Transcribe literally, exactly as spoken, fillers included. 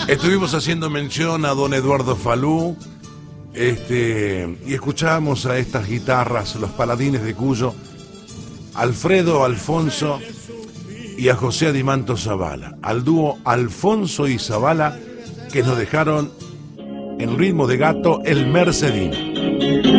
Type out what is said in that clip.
Estuvimos haciendo mención a don Eduardo Falú, este, y escuchábamos a estas guitarras, los Paladines de Cuyo, Alfredo Alfonso y a José Adimanto Zavala, al dúo Alfonso y Zavala, que nos dejaron en ritmo de gato el Mercedino.